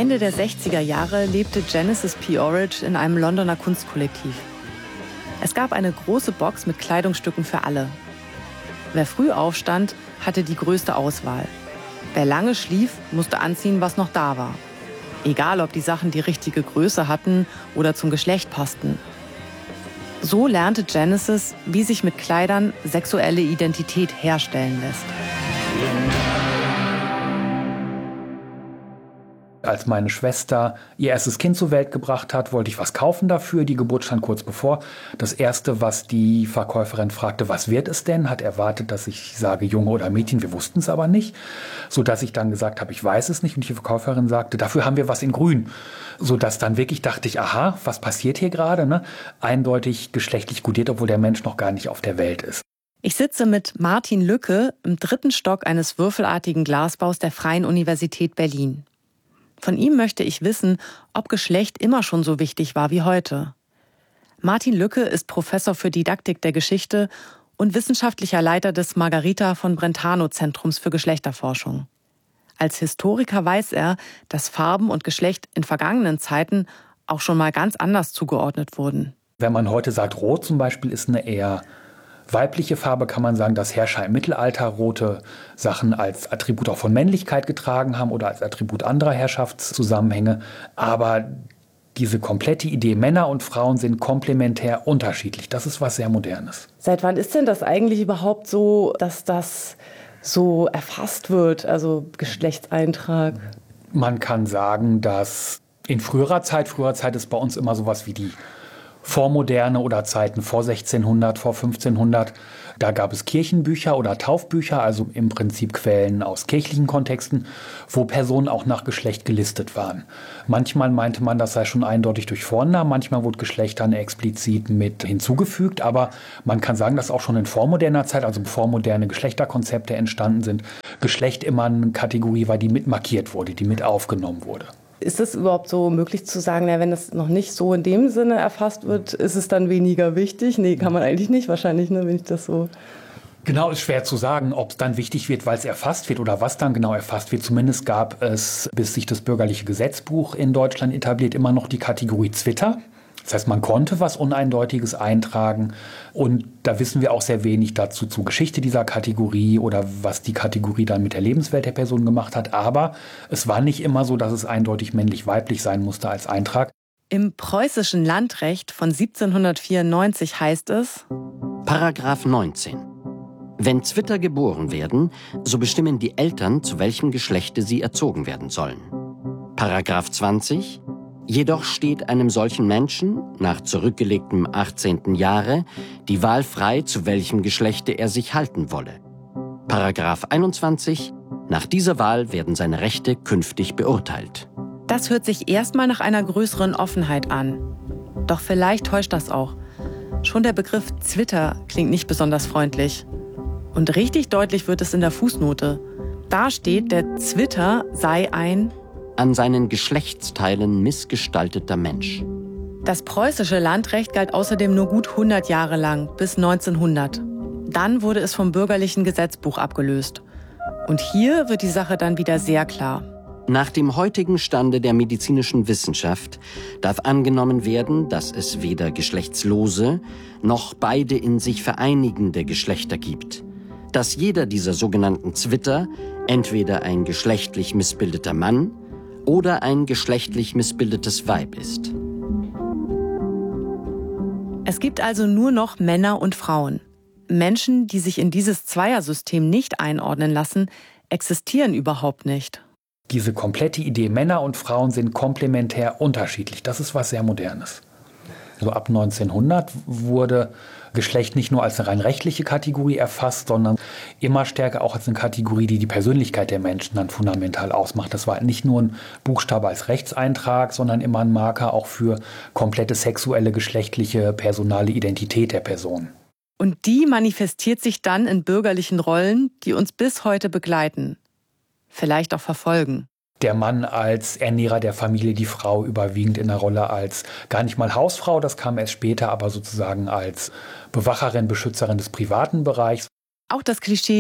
Ende der 60er Jahre lebte Genesis P. Orridge in einem Londoner Kunstkollektiv. Es gab eine große Box mit Kleidungsstücken für alle. Wer früh aufstand, hatte die größte Auswahl. Wer lange schlief, musste anziehen, was noch da war. Egal, ob die Sachen die richtige Größe hatten oder zum Geschlecht passten. So lernte Genesis, wie sich mit Kleidern sexuelle Identität herstellen lässt. Als meine Schwester ihr erstes Kind zur Welt gebracht hat, wollte ich was kaufen dafür. Die Geburt stand kurz bevor. Das Erste, was die Verkäuferin fragte, was wird es denn, hat erwartet, dass ich sage Junge oder Mädchen. Wir wussten es aber nicht, sodass ich dann gesagt habe, ich weiß es nicht. Und die Verkäuferin sagte, dafür haben wir was in Grün. Sodass dann wirklich dachte ich, aha, was passiert hier gerade? Ne? Eindeutig geschlechtlich kodiert, obwohl der Mensch noch gar nicht auf der Welt ist. Ich sitze mit Martin Lücke im 3. Stock eines würfelartigen Glasbaus der Freien Universität Berlin. Von ihm möchte ich wissen, ob Geschlecht immer schon so wichtig war wie heute. Martin Lücke ist Professor für Didaktik der Geschichte und wissenschaftlicher Leiter des Margarita von Brentano Zentrums für Geschlechterforschung. Als Historiker weiß er, dass Farben und Geschlecht in vergangenen Zeiten auch schon mal ganz anders zugeordnet wurden. Wenn man heute sagt, Rot zum Beispiel ist eine eher weibliche Farbe, kann man sagen, dass Herrscher im Mittelalter rote Sachen als Attribut auch von Männlichkeit getragen haben oder als Attribut anderer Herrschaftszusammenhänge. Aber diese komplette Idee, Männer und Frauen sind komplementär unterschiedlich, das ist was sehr Modernes. Seit wann ist denn das eigentlich überhaupt so, dass das so erfasst wird, also Geschlechtseintrag? Man kann sagen, dass in früherer Zeit ist bei uns immer sowas wie die Vormoderne oder Zeiten vor 1600, vor 1500. Da gab es Kirchenbücher oder Taufbücher, also im Prinzip Quellen aus kirchlichen Kontexten, wo Personen auch nach Geschlecht gelistet waren. Manchmal meinte man, das sei schon eindeutig durch Vornamen, manchmal wurde Geschlecht dann explizit mit hinzugefügt, aber man kann sagen, dass auch schon in vormoderner Zeit, also bevor moderne Geschlechterkonzepte entstanden sind, Geschlecht immer eine Kategorie war, die mit markiert wurde, die mit aufgenommen wurde. Ist es überhaupt so möglich zu sagen, wenn das noch nicht so in dem Sinne erfasst wird, ist es dann weniger wichtig? Nee, kann man eigentlich nicht wahrscheinlich, ne, wenn ich das so... Genau, ist schwer zu sagen, ob es dann wichtig wird, weil es erfasst wird oder was dann genau erfasst wird. Zumindest gab es, bis sich das bürgerliche Gesetzbuch in Deutschland etabliert, immer noch die Kategorie Zwitter. Das heißt, man konnte was Uneindeutiges eintragen und da wissen wir auch sehr wenig dazu zur Geschichte dieser Kategorie oder was die Kategorie dann mit der Lebenswelt der Person gemacht hat. Aber es war nicht immer so, dass es eindeutig männlich-weiblich sein musste als Eintrag. Im preußischen Landrecht von 1794 heißt es: Paragraph 19. Wenn Zwitter geboren werden, so bestimmen die Eltern, zu welchem Geschlechte sie erzogen werden sollen. Paragraph 20. Jedoch steht einem solchen Menschen, nach zurückgelegtem 18. Jahre, die Wahl frei, zu welchem Geschlechte er sich halten wolle. Paragraph 21. Nach dieser Wahl werden seine Rechte künftig beurteilt. Das hört sich erstmal nach einer größeren Offenheit an. Doch vielleicht täuscht das auch. Schon der Begriff Zwitter klingt nicht besonders freundlich. Und richtig deutlich wird es in der Fußnote. Da steht, der Zwitter sei ein an seinen Geschlechtsteilen missgestalteter Mensch. Das preußische Landrecht galt außerdem nur gut 100 Jahre lang, bis 1900. Dann wurde es vom bürgerlichen Gesetzbuch abgelöst. Und hier wird die Sache dann wieder sehr klar. Nach dem heutigen Stande der medizinischen Wissenschaft darf angenommen werden, dass es weder geschlechtslose noch beide in sich vereinigende Geschlechter gibt. Dass jeder dieser sogenannten Zwitter entweder ein geschlechtlich missbildeter Mann oder ein geschlechtlich missbildetes Weib ist. Es gibt also nur noch Männer und Frauen. Menschen, die sich in dieses Zweiersystem nicht einordnen lassen, existieren überhaupt nicht. Diese komplette Idee, Männer und Frauen sind komplementär unterschiedlich, das ist was sehr Modernes. Also ab 1900 wurde Geschlecht nicht nur als eine rein rechtliche Kategorie erfasst, sondern immer stärker auch als eine Kategorie, die die Persönlichkeit der Menschen dann fundamental ausmacht. Das war nicht nur ein Buchstabe als Rechtseintrag, sondern immer ein Marker auch für komplette sexuelle, geschlechtliche, personale Identität der Person. Und die manifestiert sich dann in bürgerlichen Rollen, die uns bis heute begleiten. Vielleicht auch verfolgen. Der Mann als Ernährer der Familie, die Frau überwiegend in der Rolle als gar nicht mal Hausfrau, das kam erst später, aber sozusagen als Bewacherin, Beschützerin des privaten Bereichs. Auch das Klischee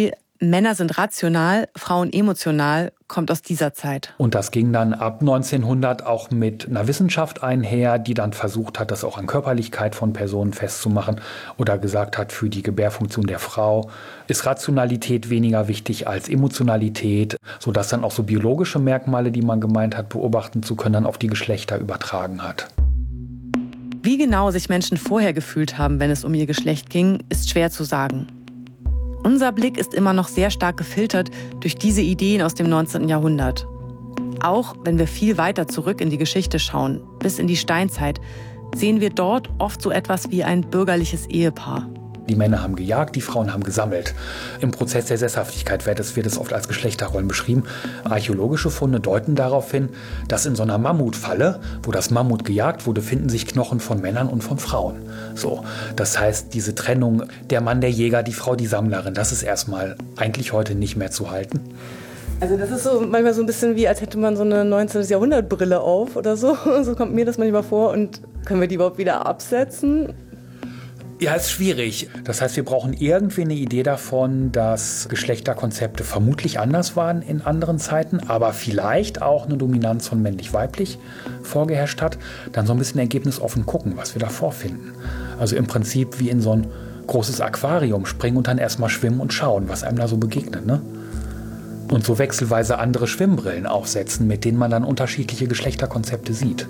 Männer sind rational, Frauen emotional, kommt aus dieser Zeit. Und das ging dann ab 1900 auch mit einer Wissenschaft einher, die dann versucht hat, das auch an Körperlichkeit von Personen festzumachen oder gesagt hat, für die Gebärfunktion der Frau ist Rationalität weniger wichtig als Emotionalität, sodass dann auch so biologische Merkmale, die man gemeint hat, beobachten zu können, dann auf die Geschlechter übertragen hat. Wie genau sich Menschen vorher gefühlt haben, wenn es um ihr Geschlecht ging, ist schwer zu sagen. Unser Blick ist immer noch sehr stark gefiltert durch diese Ideen aus dem 19. Jahrhundert. Auch wenn wir viel weiter zurück in die Geschichte schauen, bis in die Steinzeit, sehen wir dort oft so etwas wie ein bürgerliches Ehepaar. Die Männer haben gejagt, die Frauen haben gesammelt. Im Prozess der Sesshaftigkeit wird es oft als Geschlechterrollen beschrieben. Archäologische Funde deuten darauf hin, dass in so einer Mammutfalle, wo das Mammut gejagt wurde, finden sich Knochen von Männern und von Frauen. So, das heißt, diese Trennung, der Mann der Jäger, die Frau die Sammlerin, das ist erstmal eigentlich heute nicht mehr zu halten. Also das ist so manchmal so ein bisschen wie, als hätte man so eine 19. Jahrhundert-Brille auf oder so. So kommt mir das manchmal vor. Und können wir die überhaupt wieder absetzen? Ja, ist schwierig. Das heißt, wir brauchen irgendwie eine Idee davon, dass Geschlechterkonzepte vermutlich anders waren in anderen Zeiten, aber vielleicht auch eine Dominanz von männlich-weiblich vorgeherrscht hat. Dann so ein bisschen ergebnisoffen gucken, was wir da vorfinden. Also im Prinzip wie in so ein großes Aquarium springen und dann erstmal schwimmen und schauen, was einem da so begegnet, ne? Und so wechselweise andere Schwimmbrillen aufsetzen, mit denen man dann unterschiedliche Geschlechterkonzepte sieht.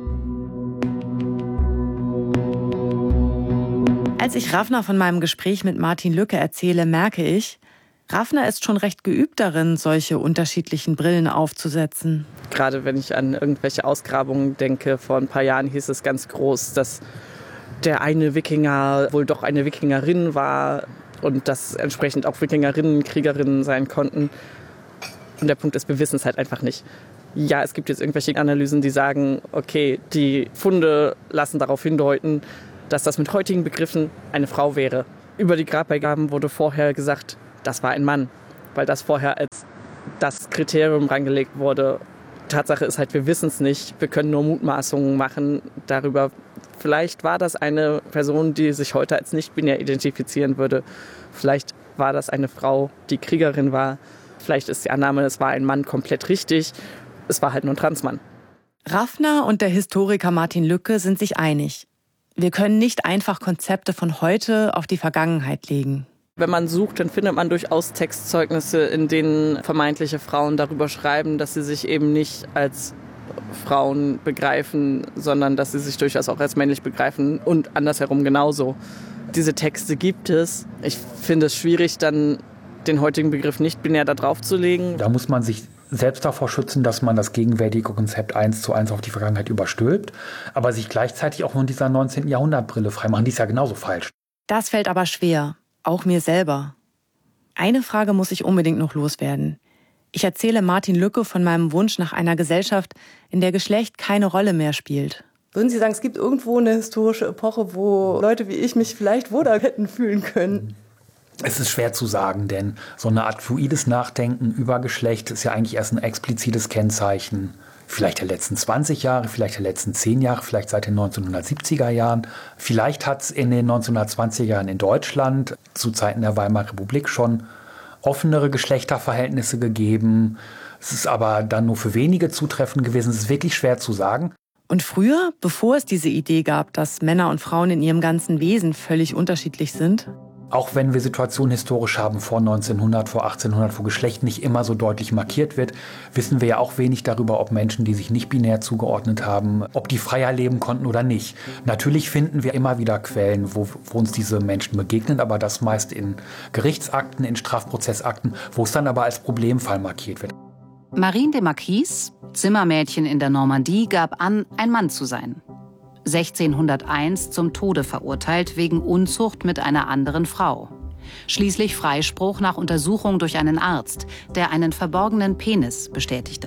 Als ich Ravna von meinem Gespräch mit Martin Lücke erzähle, merke ich, Ravna ist schon recht geübt darin, solche unterschiedlichen Brillen aufzusetzen. Gerade wenn ich an irgendwelche Ausgrabungen denke, vor ein paar Jahren hieß es ganz groß, dass der eine Wikinger wohl doch eine Wikingerin war und dass entsprechend auch Wikingerinnen Kriegerinnen sein konnten. Und der Punkt ist, wir wissen es halt einfach nicht. Ja, es gibt jetzt irgendwelche Analysen, die sagen, okay, die Funde lassen darauf hindeuten, dass das mit heutigen Begriffen eine Frau wäre. Über die Grabbeigaben wurde vorher gesagt, das war ein Mann, weil das vorher als das Kriterium reingelegt wurde. Tatsache ist halt, wir wissen es nicht. Wir können nur Mutmaßungen machen darüber. Vielleicht war das eine Person, die sich heute als nicht-binär identifizieren würde. Vielleicht war das eine Frau, die Kriegerin war. Vielleicht ist die Annahme, es war ein Mann, komplett richtig. Es war halt nur ein Transmann. Ravna und der Historiker Martin Lücke sind sich einig. Wir können nicht einfach Konzepte von heute auf die Vergangenheit legen. Wenn man sucht, dann findet man durchaus Textzeugnisse, in denen vermeintliche Frauen darüber schreiben, dass sie sich eben nicht als Frauen begreifen, sondern dass sie sich durchaus auch als männlich begreifen und andersherum genauso. Diese Texte gibt es. Ich finde es schwierig, dann den heutigen Begriff nicht-binär da drauf zu legen. Da muss man sich selbst davor schützen, dass man das gegenwärtige Konzept 1:1 auf die Vergangenheit überstülpt, aber sich gleichzeitig auch von dieser 19. Jahrhundertbrille freimachen. Die ist ja genauso falsch. Das fällt aber schwer, auch mir selber. Eine Frage muss ich unbedingt noch loswerden. Ich erzähle Martin Lücke von meinem Wunsch nach einer Gesellschaft, in der Geschlecht keine Rolle mehr spielt. Würden Sie sagen, es gibt irgendwo eine historische Epoche, wo Leute wie ich mich vielleicht wohler hätten fühlen können? Es ist schwer zu sagen, denn so eine Art fluides Nachdenken über Geschlecht ist ja eigentlich erst ein explizites Kennzeichen vielleicht der letzten 20 Jahre, vielleicht der letzten 10 Jahre, vielleicht seit den 1970er Jahren. Vielleicht hat es in den 1920er Jahren in Deutschland zu Zeiten der Weimarer Republik schon offenere Geschlechterverhältnisse gegeben. Es ist aber dann nur für wenige zutreffend gewesen. Es ist wirklich schwer zu sagen. Und früher, bevor es diese Idee gab, dass Männer und Frauen in ihrem ganzen Wesen völlig unterschiedlich sind? Auch wenn wir Situationen historisch haben vor 1900, vor 1800, wo Geschlecht nicht immer so deutlich markiert wird, wissen wir ja auch wenig darüber, ob Menschen, die sich nicht binär zugeordnet haben, ob die freier leben konnten oder nicht. Natürlich finden wir immer wieder Quellen, wo uns diese Menschen begegnen, aber das meist in Gerichtsakten, in Strafprozessakten, wo es dann aber als Problemfall markiert wird. Marine de Marquise, Zimmermädchen in der Normandie, gab an, ein Mann zu sein. 1601 zum Tode verurteilt wegen Unzucht mit einer anderen Frau. Schließlich Freispruch nach Untersuchung durch einen Arzt, der einen verborgenen Penis bestätigte.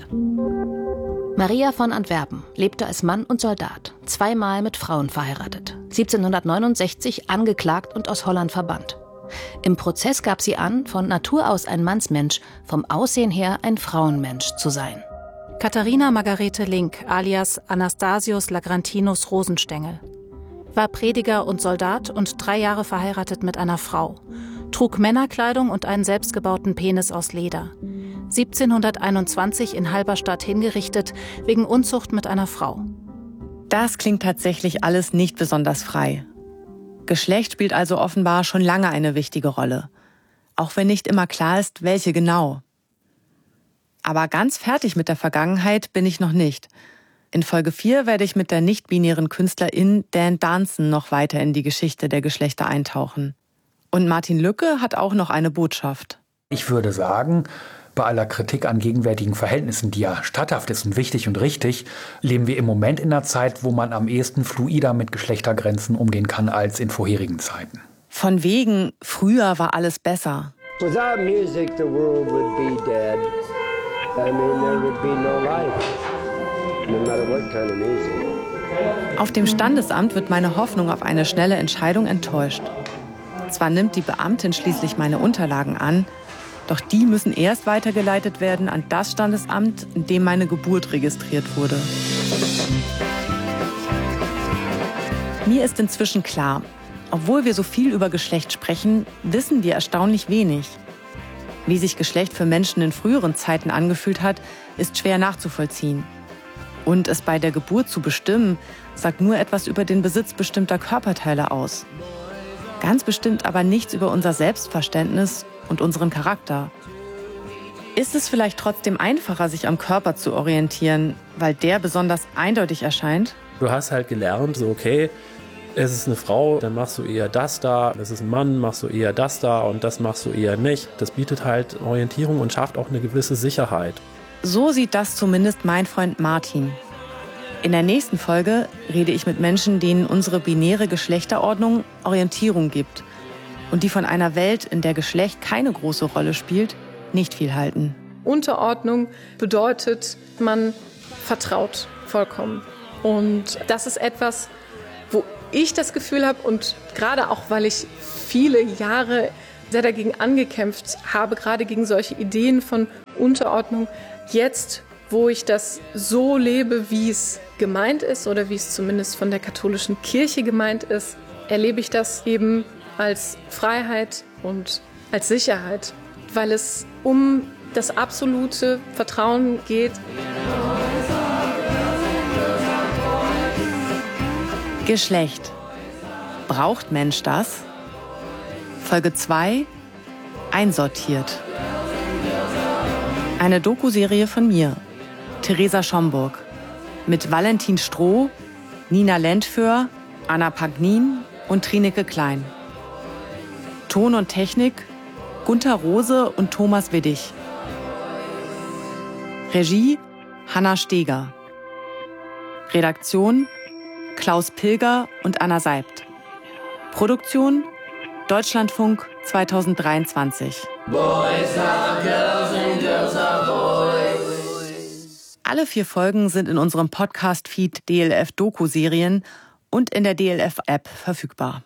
Maria von Antwerpen lebte als Mann und Soldat, zweimal mit Frauen verheiratet. 1769 angeklagt und aus Holland verbannt. Im Prozess gab sie an, von Natur aus ein Mannsmensch, vom Aussehen her ein Frauenmensch zu sein. Katharina Margarete Link, alias Anastasius Lagrantinus Rosenstengel, war Prediger und Soldat und 3 Jahre verheiratet mit einer Frau. trug Männerkleidung und einen selbstgebauten Penis aus Leder. 1721 in Halberstadt hingerichtet wegen Unzucht mit einer Frau. Das klingt tatsächlich alles nicht besonders frei. Geschlecht spielt also offenbar schon lange eine wichtige Rolle. Auch wenn nicht immer klar ist, welche genau. Aber ganz fertig mit der Vergangenheit bin ich noch nicht. In Folge 4 werde ich mit der nicht-binären Künstlerin Dan Danson noch weiter in die Geschichte der Geschlechter eintauchen. Und Martin Lücke hat auch noch eine Botschaft. Ich würde sagen, bei aller Kritik an gegenwärtigen Verhältnissen, die ja statthaft ist und wichtig und richtig, leben wir im Moment in einer Zeit, wo man am ehesten fluider mit Geschlechtergrenzen umgehen kann als in vorherigen Zeiten. Von wegen, früher war alles besser. Without music, the world would be dead. I mean, there would be no life, no matter what kind of music. Auf dem Standesamt wird meine Hoffnung auf eine schnelle Entscheidung enttäuscht. Zwar nimmt die Beamtin schließlich meine Unterlagen an, doch die müssen erst weitergeleitet werden an das Standesamt, in dem meine Geburt registriert wurde. Mir ist inzwischen klar, obwohl wir so viel über Geschlecht sprechen, wissen wir erstaunlich wenig. Wie sich Geschlecht für Menschen in früheren Zeiten angefühlt hat, ist schwer nachzuvollziehen. Und es bei der Geburt zu bestimmen, sagt nur etwas über den Besitz bestimmter Körperteile aus. Ganz bestimmt aber nichts über unser Selbstverständnis und unseren Charakter. Ist es vielleicht trotzdem einfacher, sich am Körper zu orientieren, weil der besonders eindeutig erscheint? Du hast halt gelernt, so okay, es ist eine Frau, dann machst du eher das da, es ist ein Mann, machst du eher das da und das machst du eher nicht. Das bietet halt Orientierung und schafft auch eine gewisse Sicherheit. So sieht das zumindest mein Freund Martin. In der nächsten Folge rede ich mit Menschen, denen unsere binäre Geschlechterordnung Orientierung gibt und die von einer Welt, in der Geschlecht keine große Rolle spielt, nicht viel halten. Unterordnung bedeutet, man vertraut vollkommen. Und das ist etwas, wo ich das Gefühl habe, und gerade auch, weil ich viele Jahre sehr dagegen angekämpft habe, gerade gegen solche Ideen von Unterordnung, jetzt, wo ich das so lebe, wie es gemeint ist oder wie es zumindest von der katholischen Kirche gemeint ist, erlebe ich das eben als Freiheit und als Sicherheit, weil es um das absolute Vertrauen geht. Geschlecht. Braucht Mensch das? Folge 2. Einsortiert. Eine Doku-Serie von mir, Theresa Schomburg. Mit Valentin Stroh, Nina Lentföhr, Anna Pagnin und Trineke Klein. Ton und Technik Gunther Rose und Thomas Widdig. Regie Hanna Steger. Redaktion Klaus Pilger und Anna Seibt. Produktion Deutschlandfunk 2023. Boys are girls and girls are boys. Alle 4 Folgen sind in unserem Podcast-Feed DLF Doku-Serien und in der DLF-App verfügbar.